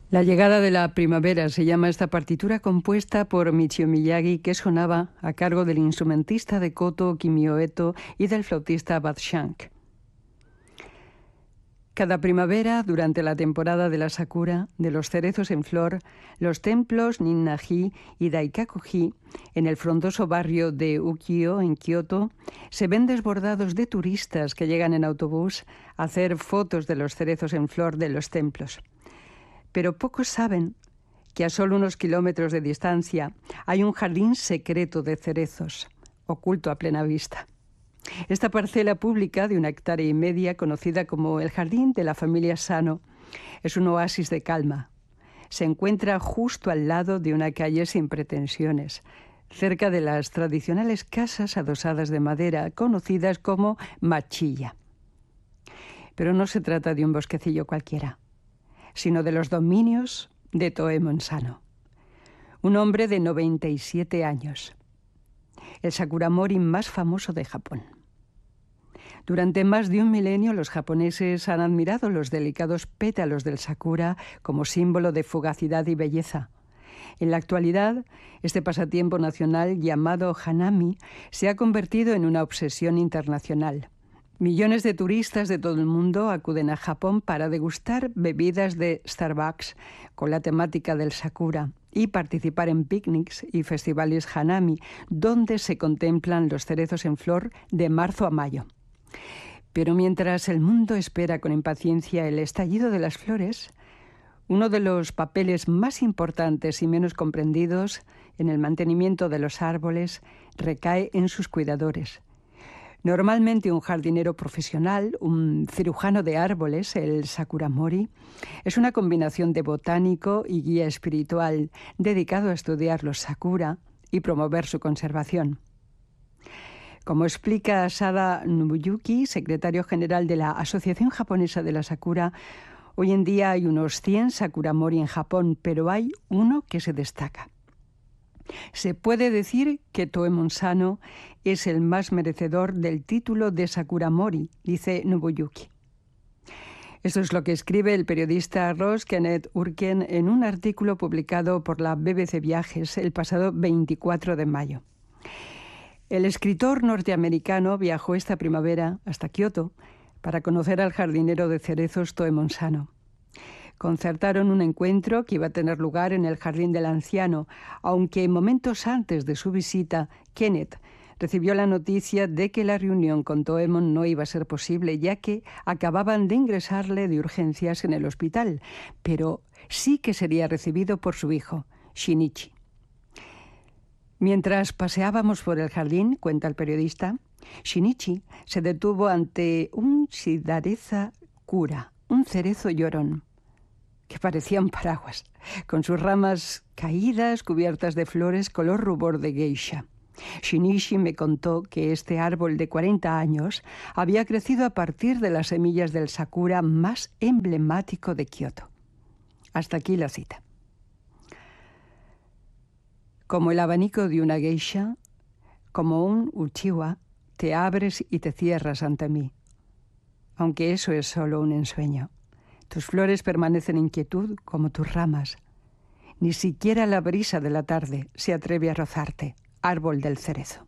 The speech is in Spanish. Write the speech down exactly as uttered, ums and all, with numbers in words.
La llegada de la primavera se llama esta partitura compuesta por Michio Miyagi, que sonaba a cargo del instrumentista de koto Kimio Eto y del flautista Bud Shank. Cada primavera, durante la temporada de la sakura, de los cerezos en flor, los templos Ninna-ji y Daikaku-ji, en el frondoso barrio de Ukiyo, en Kioto, se ven desbordados de turistas que llegan en autobús a hacer fotos de los cerezos en flor de los templos. Pero pocos saben que a solo unos kilómetros de distancia hay un jardín secreto de cerezos, oculto a plena vista. Esta parcela pública de una hectárea y media, conocida como el Jardín de la Familia Sano, es un oasis de calma. Se encuentra justo al lado de una calle sin pretensiones, cerca de las tradicionales casas adosadas de madera, conocidas como machiya. Pero no se trata de un bosquecillo cualquiera, sino de los dominios de Toemon Sano, un hombre de noventa y siete años, el sakuramori más famoso de Japón. Durante más de un milenio los japoneses han admirado los delicados pétalos del sakura como símbolo de fugacidad y belleza. En la actualidad, este pasatiempo nacional llamado hanami se ha convertido en una obsesión internacional. Millones de turistas de todo el mundo acuden a Japón para degustar bebidas de Starbucks con la temática del sakura y participar en picnics y festivales hanami, donde se contemplan los cerezos en flor de marzo a mayo. Pero mientras el mundo espera con impaciencia el estallido de las flores, uno de los papeles más importantes y menos comprendidos en el mantenimiento de los árboles recae en sus cuidadores. Normalmente un jardinero profesional, un cirujano de árboles, el sakuramori, es una combinación de botánico y guía espiritual dedicado a estudiar los sakura y promover su conservación. Como explica Sada Nobuyuki, secretario general de la Asociación Japonesa de la Sakura, hoy en día hay unos cien sakuramori en Japón, pero hay uno que se destaca. Se puede decir que Toemon Sano es el más merecedor del título de sakuramori, dice Nobuyuki. Esto es lo que escribe el periodista Ross Kenneth Urken en un artículo publicado por la B B C Viajes el pasado veinticuatro de mayo. El escritor norteamericano viajó esta primavera hasta Kioto para conocer al jardinero de cerezos Toemon Sano. Concertaron un encuentro que iba a tener lugar en el Jardín del Anciano, aunque momentos antes de su visita, Kenneth recibió la noticia de que la reunión con Toemon no iba a ser posible, ya que acababan de ingresarle de urgencias en el hospital, pero sí que sería recibido por su hijo, Shinichi. Mientras paseábamos por el jardín, cuenta el periodista, Shinichi se detuvo ante un Shidareza Kura, un cerezo llorón, que parecía un paraguas, con sus ramas caídas cubiertas de flores color rubor de geisha. Shinichi me contó que este árbol de cuarenta años había crecido a partir de las semillas del sakura más emblemático de Kioto. Hasta aquí la cita. Como el abanico de una geisha, como un uchiwa, te abres y te cierras ante mí. Aunque eso es solo un ensueño. Tus flores permanecen en quietud como tus ramas. Ni siquiera la brisa de la tarde se atreve a rozarte, árbol del cerezo.